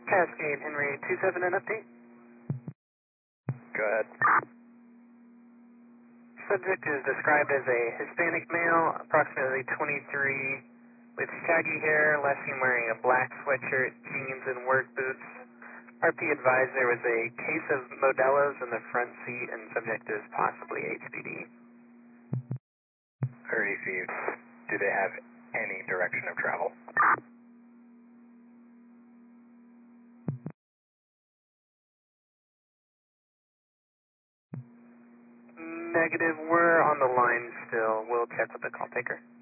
Cascade Henry 27, an update. Go ahead. Subject is described as a Hispanic male, approximately 23, with shaggy hair, last seen wearing a black sweatshirt, jeans, and work boots. RP advised there was a case of Modelo's in the front seat, and subject is possibly HPD. Received. Do they have any direction of travel? Negative, we're on the line still. We'll check with the call taker.